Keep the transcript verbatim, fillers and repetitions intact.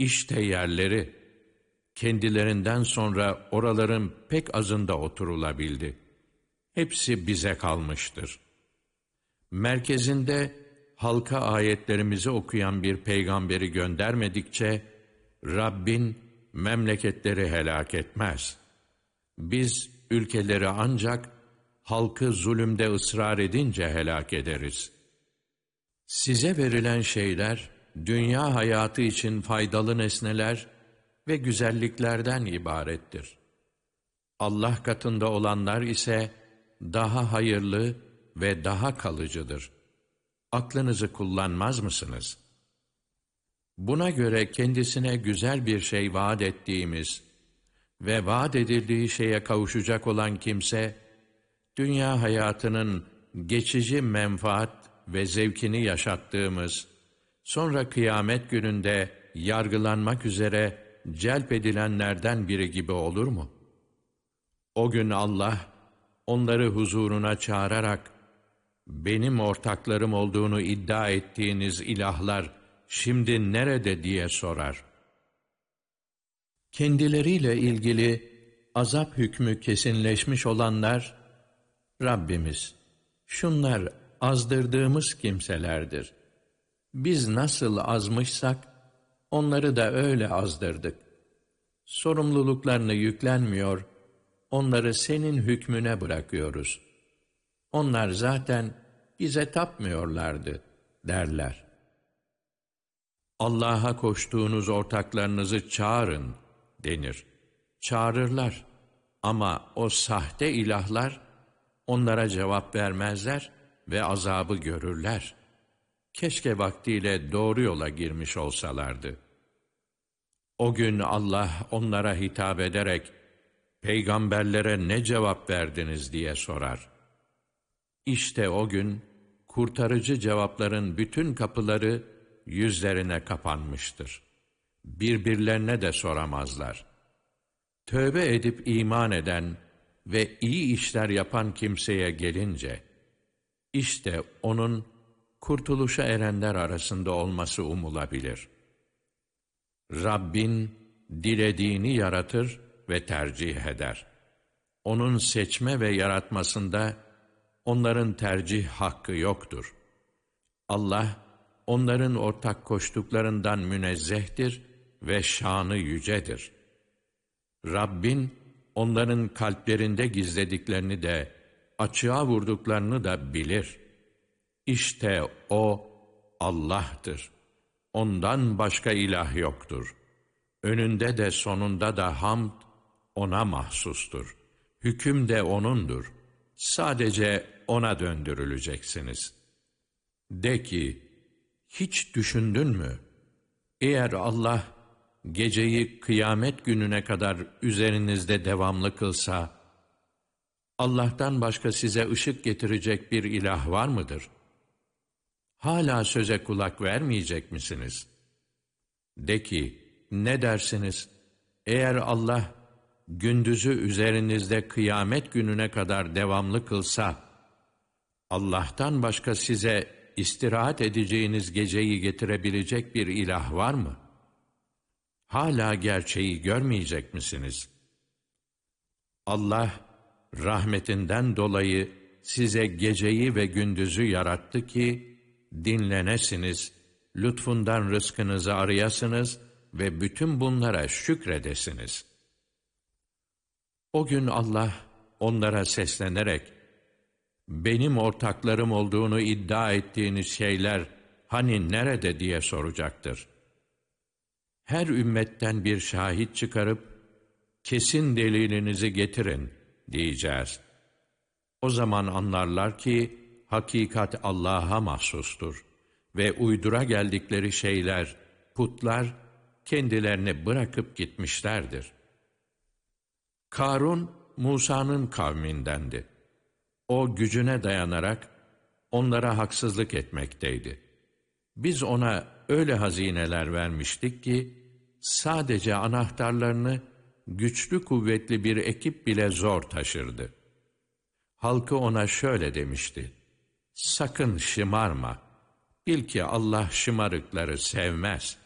İşte yerleri, kendilerinden sonra oraların pek azında oturulabildi. Hepsi bize kalmıştır. Merkezinde halka ayetlerimizi okuyan bir peygamberi göndermedikçe, Rabbin memleketleri helak etmez. Biz ülkeleri ancak halkı zulümde ısrar edince helak ederiz. Size verilen şeyler, dünya hayatı için faydalı nesneler ve güzelliklerden ibarettir. Allah katında olanlar ise daha hayırlı ve daha kalıcıdır. Aklınızı kullanmaz mısınız? Buna göre kendisine güzel bir şey vaat ettiğimiz ve vaat edildiği şeye kavuşacak olan kimse, dünya hayatının geçici menfaat ve zevkini yaşattığımız, sonra kıyamet gününde yargılanmak üzere celp edilenlerden biri gibi olur mu? O gün Allah, onları huzuruna çağırarak, benim ortaklarım olduğunu iddia ettiğiniz ilahlar şimdi nerede diye sorar. Kendileriyle ilgili azap hükmü kesinleşmiş olanlar, Rabbimiz, şunlar azdırdığımız kimselerdir. Biz nasıl azmışsak, onları da öyle azdırdık. Sorumluluklarını yüklenmiyor, onları senin hükmüne bırakıyoruz. Onlar zaten bize tapmıyorlardı derler. Allah'a koştuğunuz ortaklarınızı çağırın denir. Çağırırlar ama o sahte ilahlar onlara cevap vermezler ve azabı görürler. Keşke vaktiyle doğru yola girmiş olsalardı. O gün Allah onlara hitap ederek, peygamberlere ne cevap verdiniz diye sorar. İşte o gün, kurtarıcı cevapların bütün kapıları yüzlerine kapanmıştır. Birbirlerine de soramazlar. Tövbe edip iman eden ve iyi işler yapan kimseye gelince, işte onun kurtuluşa erenler arasında olması umulabilir. Rabbin dilediğini yaratır ve tercih eder. Onun seçme ve yaratmasında onların tercih hakkı yoktur. Allah, onların ortak koştuklarından münezzehtir ve şanı yücedir. Rabbin, onların kalplerinde gizlediklerini de, açığa vurduklarını da bilir. İşte O, Allah'tır. Ondan başka ilah yoktur. Önünde de sonunda da hamd, O'na mahsustur. Hüküm de O'nundur. Sadece O'na döndürüleceksiniz. De ki, hiç düşündün mü? Eğer Allah, geceyi kıyamet gününe kadar üzerinizde devamlı kılsa, Allah'tan başka size ışık getirecek bir ilah var mıdır? Hala söze kulak vermeyecek misiniz? De ki, ne dersiniz? Eğer Allah, gündüzü üzerinizde kıyamet gününe kadar devamlı kılsa, Allah'tan başka size istirahat edeceğiniz geceyi getirebilecek bir ilah var mı? Hala gerçeği görmeyecek misiniz? Allah, rahmetinden dolayı size geceyi ve gündüzü yarattı ki, dinlenesiniz, lütfundan rızkınızı arayasınız ve bütün bunlara şükredesiniz. O gün Allah onlara seslenerek, benim ortaklarım olduğunu iddia ettiğiniz şeyler hani nerede diye soracaktır. Her ümmetten bir şahit çıkarıp, kesin delilinizi getirin diyeceğiz. O zaman anlarlar ki, hakikat Allah'a mahsustur ve uydura geldikleri şeyler, putlar, kendilerini bırakıp gitmişlerdir. Karun, Musa'nın kavmindendi. O gücüne dayanarak onlara haksızlık etmekteydi. Biz ona öyle hazineler vermiştik ki, sadece anahtarlarını güçlü kuvvetli bir ekip bile zor taşırdı. Halkı ona şöyle demişti: sakın şımarma, bil ki Allah şımarıkları sevmez.